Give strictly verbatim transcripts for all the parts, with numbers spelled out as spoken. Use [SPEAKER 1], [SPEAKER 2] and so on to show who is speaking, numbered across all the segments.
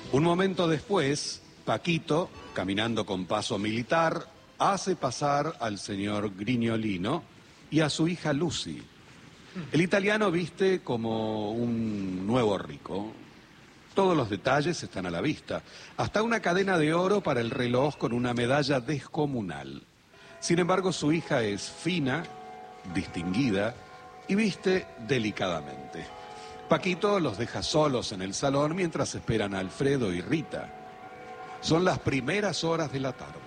[SPEAKER 1] Un momento después, Paquito, caminando con paso militar, hace pasar al señor Grignolino y a su hija Lucy. El italiano viste como un nuevo rico. Todos los detalles están a la vista, hasta una cadena de oro para el reloj con una medalla descomunal. Sin embargo, su hija es fina, distinguida y viste delicadamente. Paquito los deja solos en el salón mientras esperan a Alfredo y Rita. Son las primeras horas de la tarde.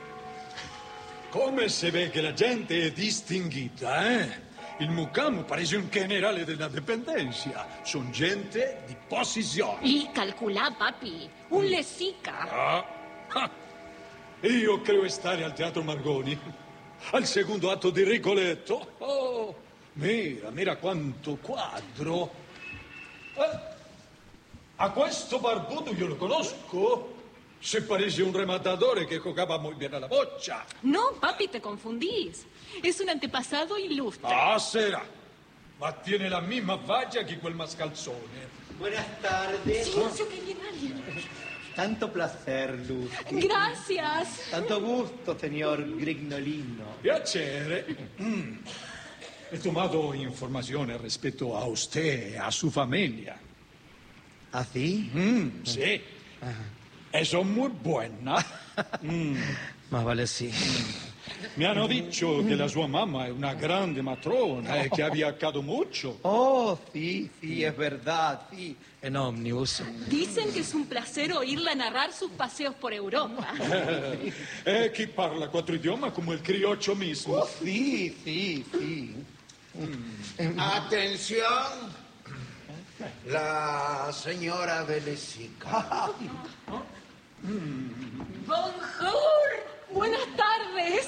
[SPEAKER 2] Come se ve che la gente è distinguita, eh? Il Mucamo parece un generale della dipendenza. Son gente di posizione.
[SPEAKER 3] Y calculá, papi, un lesica.
[SPEAKER 2] Ah, ah. Io credo stare al Teatro Margoni, al secondo atto di Rigoletto. Oh, mira, mira quanto quadro. Eh, a questo barbuto io lo conosco. Se parece un rematador que jugaba muy bien a la bocha.
[SPEAKER 3] No, papi, te confundís. Es un antepasado ilustre.
[SPEAKER 2] Ah, será. Ma tiene la misma valla que quel mascalzone.
[SPEAKER 4] Buenas tardes.
[SPEAKER 3] Silencio, que viene alguien.
[SPEAKER 4] Tanto placer, Luz.
[SPEAKER 3] Gracias.
[SPEAKER 4] Tanto gusto, señor Grignolino.
[SPEAKER 2] Piacere. Mm. He tomado informaciones respecto a usted, a su familia.
[SPEAKER 4] ¿Ah, sí?
[SPEAKER 2] Mm, sí.
[SPEAKER 4] Ajá.
[SPEAKER 2] Eso muy buena. Mm.
[SPEAKER 4] Más vale sí.
[SPEAKER 2] Me hanno dicho que la sua mamma è una grande matrona e che ha viajado mucho.
[SPEAKER 4] Oh, sí, sí, es verdad, sí. En ómnibus.
[SPEAKER 3] Dicen que es un placer oírla narrar sus paseos por Europa.
[SPEAKER 2] E chi parla quattro idiomi come il crioccio mismo.
[SPEAKER 4] Oh, sí, sí, sí.
[SPEAKER 5] Mm. Atención. La señora Belesica.
[SPEAKER 3] Bonjour. Buenas tardes.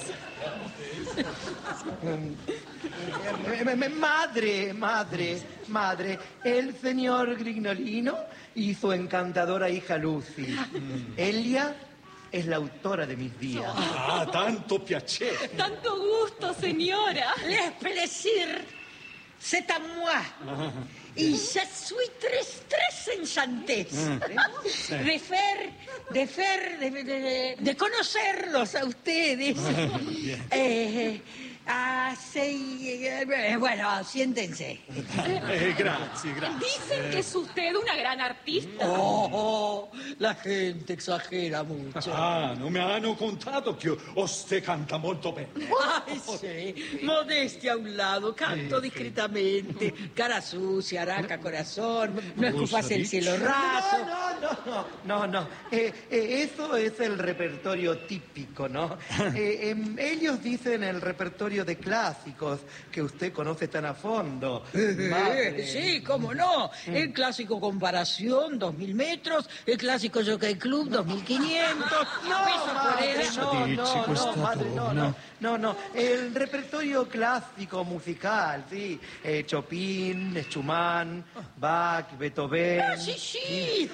[SPEAKER 4] Madre, madre, madre, el señor Grignolino y su encantadora hija Lucy. Elia es la autora de mis días.
[SPEAKER 2] Ah, tanto piacere.
[SPEAKER 3] Tanto gusto, señora.
[SPEAKER 6] Les plaisir, c'est à moi. Y je suis très, très enchantée de fer, de fer, de, de, de, de conocerlos a ustedes. Eh, ah, sí, eh, bueno, siéntense.
[SPEAKER 2] Eh, grazie, grazie.
[SPEAKER 3] Dicen que es usted una gran artista.
[SPEAKER 6] Oh, oh, la gente exagera mucho.
[SPEAKER 2] Ah, non mi hanno contato che usted canta molto bene.
[SPEAKER 6] Ay, sí, modestia a un lado, canto discretamente, cara sucia, araca, corazón, no escupas el cielo raso.
[SPEAKER 4] No, no, no, no, no. Eh, eh, eso es el repertorio típico, ¿no? Eh, eh, ellos dicen el repertorio de clásicos que usted conoce tan a fondo.
[SPEAKER 6] Eh, sí, cómo no. El clásico Comparación, dos mil metros, el clásico Jockey Club, dos mil quinientos.
[SPEAKER 4] No,
[SPEAKER 6] Beso
[SPEAKER 4] madre,
[SPEAKER 6] por
[SPEAKER 4] no, no, no, madre, no, no, no, no. El repertorio clásico musical, sí. Eh, Chopin, Schumann, Bach, Beethoven.
[SPEAKER 6] Ah, sí, sí.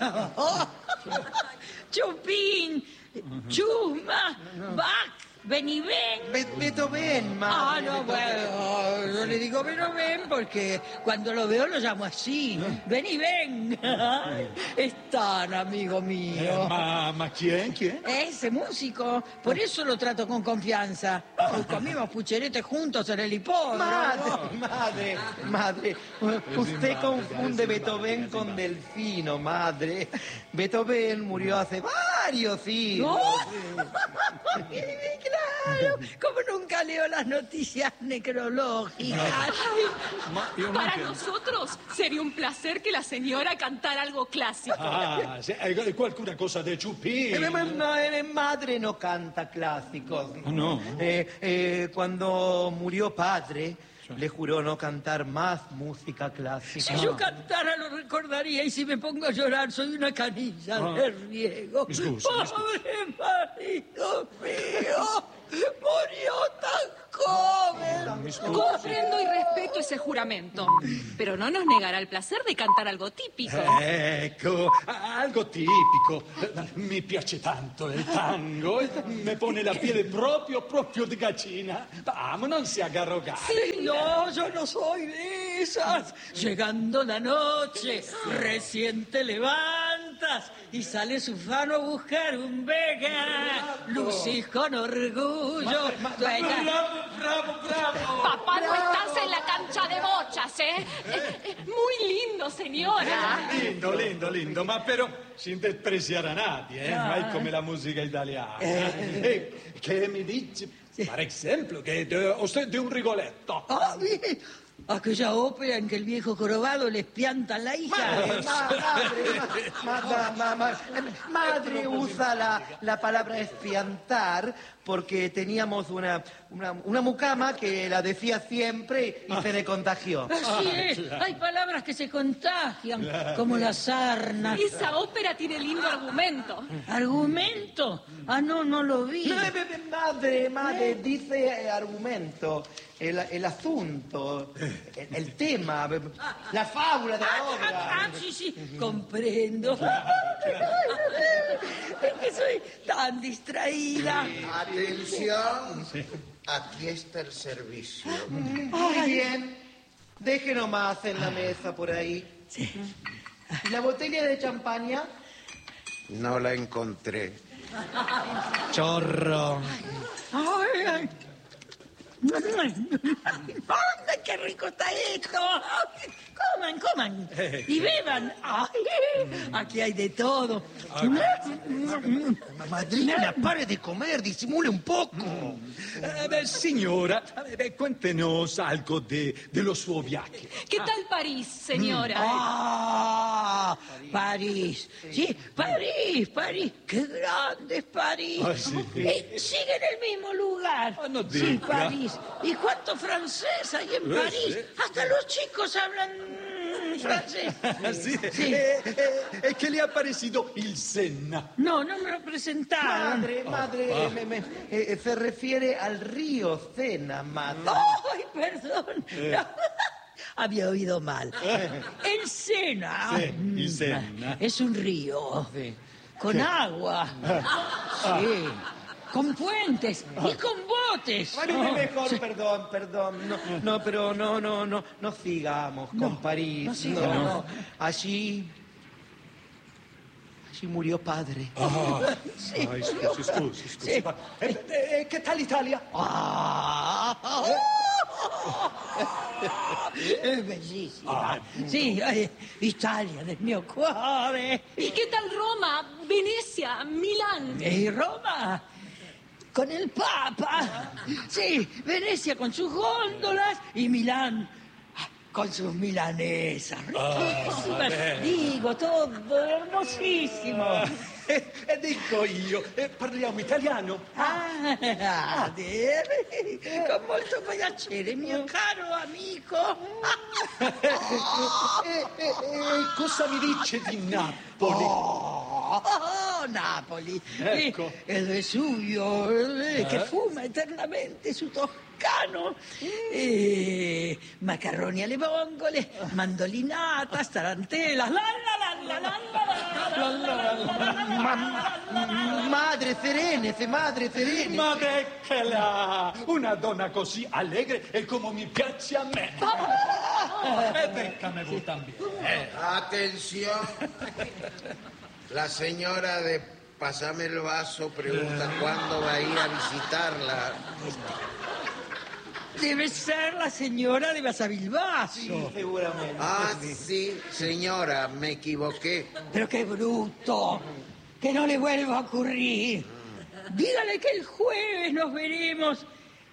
[SPEAKER 6] Chopin, Schumann, Bach. Ven y ven.
[SPEAKER 4] Be Beethoven,
[SPEAKER 6] Ah,
[SPEAKER 4] madre.
[SPEAKER 6] no, bueno, yo le digo ven o ven porque cuando lo veo lo llamo así. Ven y ven. Es tan amigo
[SPEAKER 2] Eh,
[SPEAKER 6] mío.
[SPEAKER 2] ma, ma chi è? Chi è?
[SPEAKER 6] Ese músico, por eso lo trato con confianza. Hoy comimos pucheretes juntos en el hipódromo.
[SPEAKER 4] Madre, madre, madre, usted confunde Beethoven con Delfino, madre. Beethoven murió hace varios siglos.
[SPEAKER 6] ¿No? Claro, como nunca leo las noticias necrológicas.
[SPEAKER 2] Ma io non
[SPEAKER 3] Para
[SPEAKER 2] penso.
[SPEAKER 3] nosotros sería un placer que la señora cantara algo clásico.
[SPEAKER 2] Ah, sì, eh, qualcuna cosa di Chupin.
[SPEAKER 4] Eh, ma- ma- eh, madre no canta clásicos.
[SPEAKER 2] No.
[SPEAKER 4] Eh, eh, cuando murió padre, le juró no cantar más música clásica.
[SPEAKER 6] Si yo cantara lo recordaría y si me pongo a llorar soy una canilla
[SPEAKER 2] Ah.
[SPEAKER 6] de riego.
[SPEAKER 2] Mi scusi, mi
[SPEAKER 6] Pobre marido mío, murió tan joven.
[SPEAKER 3] Comprendo y respeto ese juramento, pero no nos negará el placer de cantar algo típico.
[SPEAKER 2] Ecco, algo tipico. Mi piace tanto il tango. Mi pone la piel proprio, proprio di gallina. Vamos, non si haga rogar.
[SPEAKER 6] No, yo no soy de esas. Llegando la noche, recién te levantas tantas y sale su fano a buscar un Vega. Lucy con orgullo. Dueña-
[SPEAKER 2] Bravo, bravo, bravo.
[SPEAKER 3] Papá, no estás en la cancha de bochas, ¿eh? Eh, Muy lindo, señora.
[SPEAKER 2] Lindo, lindo, lindo, ma però sin despreciare a nadie, eh? Mai come la musica italiana. Eh, che mi dice, per esempio, che de, usted de un Rigoletto.
[SPEAKER 6] Ah, bien. Aquella ópera en que el viejo jorobado les pianta la hija.
[SPEAKER 4] Madre, ma- madre, ma- ma- ma- ma- madre usa la, la palabra espiantar porque teníamos una, una, una mucama que la decía siempre y se le contagió.
[SPEAKER 6] Así es, hay palabras que se contagian, como la sarna.
[SPEAKER 3] Esa ópera tiene lindo argumento.
[SPEAKER 6] ¿Argumento? Ah, no, no lo vi.
[SPEAKER 4] No, eh, eh, madre, madre, dice eh, argumento, el, el asunto, el, el tema, la fábula de la
[SPEAKER 6] Ah, ah,
[SPEAKER 4] obra.
[SPEAKER 6] ah, sí, sí, comprendo. Es que soy tan distraída.
[SPEAKER 5] Atención. Aquí está el servicio.
[SPEAKER 4] Muy bien, deje nomás en la mesa por ahí. ¿Y la botella de champaña?
[SPEAKER 5] No la encontré.
[SPEAKER 4] Chorro.
[SPEAKER 6] Ay, ay. ¡Ay, qué rico está esto! Coman, coman y beban. Ay, aquí hay de todo.
[SPEAKER 4] Madrina, pare de comer, disimule un poco.
[SPEAKER 2] Eh, beh, signora, eh, beh, cuéntenos algo de, de los suoi viaggi.
[SPEAKER 3] ¿Qué tal París, señora?
[SPEAKER 6] ¡Ah! París. Sí, París, París. ¡Qué grande es París!
[SPEAKER 2] Ah, sí.
[SPEAKER 6] Eh, sigue en el mismo lugar.
[SPEAKER 2] Ah, no
[SPEAKER 6] sí,
[SPEAKER 2] diga.
[SPEAKER 6] París. ¿Y cuánto francés hay en
[SPEAKER 2] Eh,
[SPEAKER 6] París?
[SPEAKER 2] sí.
[SPEAKER 6] Hasta los chicos hablan mm, francés.
[SPEAKER 2] Sì.
[SPEAKER 6] Sí.
[SPEAKER 2] Eh, eh, e che le ha parecido il Senna?
[SPEAKER 6] No, no me lo presentaron.
[SPEAKER 4] Madre, madre, me- me- eh, se refiere al río Sena, madre.
[SPEAKER 6] ¡Ay, perdón! No, había oído mal. El Sena.
[SPEAKER 2] Sí, el Sena.
[SPEAKER 6] Es un río. Con agua. Sí. Con puentes y con botes.
[SPEAKER 4] Bueno, mejor, perdón, perdón. No, no, pero no, no, no, no sigamos con
[SPEAKER 6] No,
[SPEAKER 4] París.
[SPEAKER 6] no
[SPEAKER 4] No,
[SPEAKER 6] sigamos.
[SPEAKER 4] no. Allí, allí murió padre.
[SPEAKER 6] Sí.
[SPEAKER 2] Ai, scusi, scusi, scusi.
[SPEAKER 6] Sì.
[SPEAKER 2] Ma- eh, eh, che tal l'Italia?
[SPEAKER 6] Ah, es bellísima. Sí, eh, Italia del mio cuore.
[SPEAKER 3] ¿Y qué tal Roma, Venecia, Milán?
[SPEAKER 6] Y Roma con el Papa. Sí, Venecia con sus góndolas y Milán con sus milanesas. Riquísimas. Digo, todo hermosísimo.
[SPEAKER 2] Eh, eh, dico io, eh, parliamo italiano?
[SPEAKER 6] Ah, bene. Con molto piacere, mio caro amico.
[SPEAKER 2] Eh, eh, eh, cosa mi dice di Napoli?
[SPEAKER 6] Oh, Napoli.
[SPEAKER 2] Ecco.
[SPEAKER 6] Eh, El Vesuvio, eh, che fuma eternamente su Toscano. Eh, macarroni alle vongole, mandolinatas, tarantelas. La, la, la, la, la, la, la, la, la, la, la.
[SPEAKER 4] Ma- madre, serenese, madre, serenese.
[SPEAKER 2] Ma beccala! Una donna così allegre è come mi piace a me. E beccame voi también.
[SPEAKER 5] Atención. La señora de Pásame el vaso pregunta cuándo va a ir a visitarla.
[SPEAKER 6] Debe ser la señora de Basavilbaso.
[SPEAKER 4] Sí, seguramente.
[SPEAKER 5] Ah, sí, señora, me equivoqué.
[SPEAKER 6] Pero qué bruto. Que no le vuelva a ocurrir. Dígale que el jueves nos veremos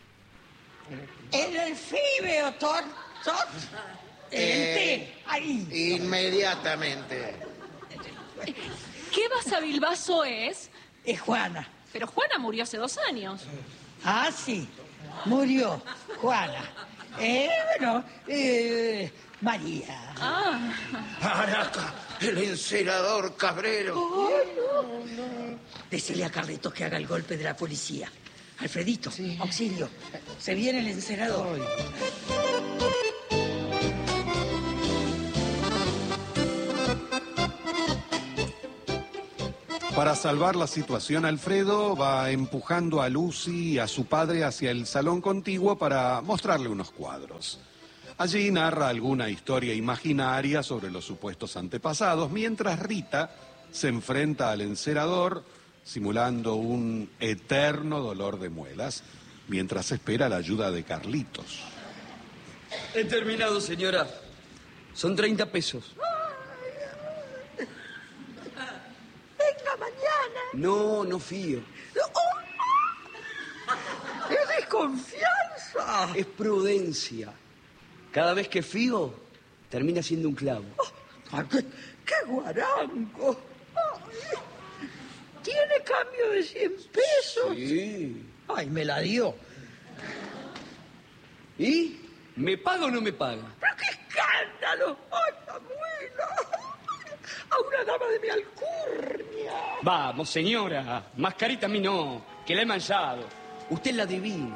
[SPEAKER 6] en el Fibeo, Tot, Tot, en el
[SPEAKER 5] Eh,
[SPEAKER 6] té, ahí.
[SPEAKER 5] Inmediatamente.
[SPEAKER 3] ¿Qué Basavilbaso es?
[SPEAKER 6] Es Juana.
[SPEAKER 3] Pero Juana murió hace dos años.
[SPEAKER 6] Ah, sí. Murió Juana. Eh, bueno, eh, María.
[SPEAKER 3] Ah,
[SPEAKER 5] Araca, el encerador Cabrero.
[SPEAKER 6] Désele a Carlitos que haga el golpe de la policía. Alfredito, auxilio. Se viene el encerador.
[SPEAKER 1] Para salvar la situación, Alfredo va empujando a Lucy y a su padre hacia el salón contiguo para mostrarle unos cuadros. Allí narra alguna historia imaginaria sobre los supuestos antepasados, mientras Rita se enfrenta al encerador, simulando un eterno dolor de muelas, mientras espera la ayuda de Carlitos.
[SPEAKER 7] He terminado, señora. Son treinta pesos.
[SPEAKER 6] Venga mañana.
[SPEAKER 7] No, no fío.
[SPEAKER 6] ¡Es desconfianza!
[SPEAKER 7] Es prudencia. Cada vez que fío, termina siendo un clavo.
[SPEAKER 6] Ay, ¡Qué, qué guarango! Ay, ¿tiene cambio de cien pesos?
[SPEAKER 7] Sí.
[SPEAKER 6] Ay, me la dio.
[SPEAKER 7] ¿Y? ¿Me paga o no me paga?
[SPEAKER 6] ¡Pero qué escándalo! ¡Ay, abuela! A una dama de mi alcurnia.
[SPEAKER 7] Vamos, señora. Mascarita a mí no, que la he manchado. Usted la adivina.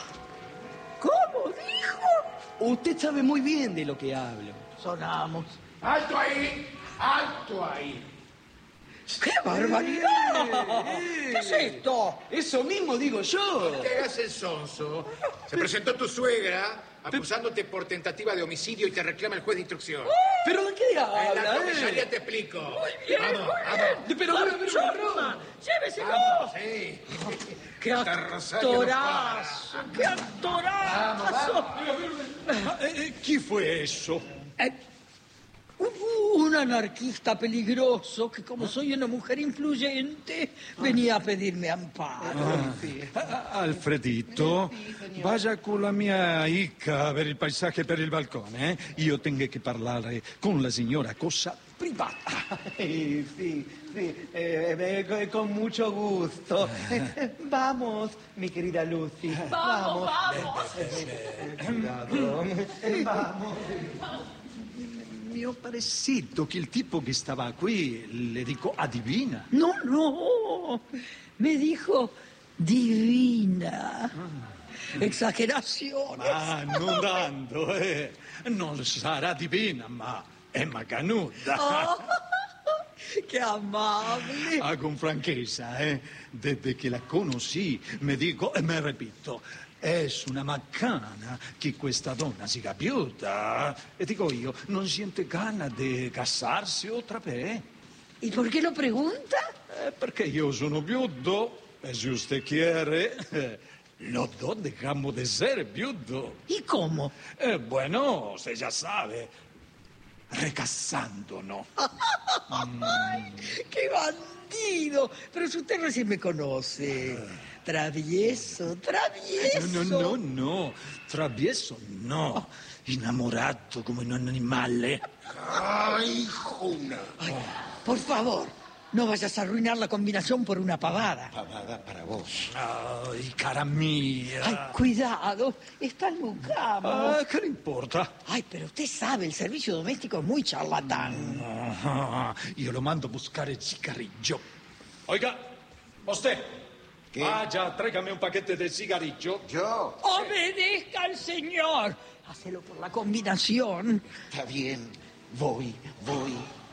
[SPEAKER 6] ¿Cómo dijo?
[SPEAKER 7] Usted sabe muy bien de lo que hablo.
[SPEAKER 6] Sonamos.
[SPEAKER 5] ¡Alto ahí! ¡Alto ahí!
[SPEAKER 6] ¡Qué barbaridad! ¿Qué es esto?
[SPEAKER 7] Eso mismo digo yo.
[SPEAKER 8] No te hagas el sonso. Se presentó tu suegra acusándote por tentativa de homicidio y te reclama el juez de instrucción.
[SPEAKER 7] ¿Pero de qué
[SPEAKER 8] En la
[SPEAKER 7] habla,
[SPEAKER 8] comisaría
[SPEAKER 7] eh?
[SPEAKER 8] te explico.
[SPEAKER 6] Muy bien,
[SPEAKER 8] Vamos,
[SPEAKER 6] muy
[SPEAKER 8] vamos.
[SPEAKER 6] bien.
[SPEAKER 7] Pero, pero, pero,
[SPEAKER 6] ¡Chorma! ¡Lléveselo!
[SPEAKER 8] Sí.
[SPEAKER 6] ¡Qué
[SPEAKER 8] Rosario no
[SPEAKER 6] actorazo! ¡Qué actorazo!
[SPEAKER 2] Chi fu esso?
[SPEAKER 6] Eh, un anarquista peligroso que, como soy una mujer influyente, venía a pedirme amparo.
[SPEAKER 2] Ah, Alfredito, vaya con la mia Icca a vedere il paesaggio per il balcone. Eh? Io tengo che parlare con la signora, cosa privata.
[SPEAKER 4] Sí, sí, sí, eh, eh, con mucho gusto. Vamos, mi querida Lucy.
[SPEAKER 3] Vamos, vamos.
[SPEAKER 4] Cuidado. Vamos.
[SPEAKER 2] Mi ho parecito che il tipo che stava qui, le dico, adivina.
[SPEAKER 6] No, no. Me dijo divina. Exageraciones.
[SPEAKER 2] Ma non dando, eh. Non sarà divina, ma è macanuda.
[SPEAKER 6] Oh, ¡qué amable!
[SPEAKER 2] Ah, con franchezza, eh. Desde che la conosci, mi dico e me repito, es una macana che questa donna si capiuta. E dico io, non siente gana di casarsi otra vez?
[SPEAKER 6] ¿Y por qué lo pregunta?
[SPEAKER 2] Eh, perché io sono viudo, e se usted quiere, eh, los dos dejamos de ser viudo.
[SPEAKER 6] ¿Y cómo?
[SPEAKER 2] Eh, bueno, usted ya sabe, recasándonos.
[SPEAKER 6] ¡Ay, qué bandido! Pero si usted recién me conoce. Travieso, travieso.
[SPEAKER 2] No, no, no, no, travieso no, innamorato come un animale.
[SPEAKER 5] ¡Ay, Juna!
[SPEAKER 6] Ay, por favor, no vayas a arruinar la combinación por una pavada.
[SPEAKER 5] Pavada para vos.
[SPEAKER 2] Ay, cara mía.
[SPEAKER 6] Ay, cuidado, está el mucamo.
[SPEAKER 2] Ah, ¿qué le importa?
[SPEAKER 6] Ay, pero usted sabe, el servicio doméstico es muy charlatán.
[SPEAKER 2] Ah, io lo mando a buscare il cigarrillo. Oiga, usted.
[SPEAKER 5] ¿Qué?
[SPEAKER 2] Vaya, tráigame un paquete de cigarrillo.
[SPEAKER 5] ¿Yo?
[SPEAKER 6] ¡Obedezca al señor! Hacelo por la combinación.
[SPEAKER 5] Está bien. Voy, voy.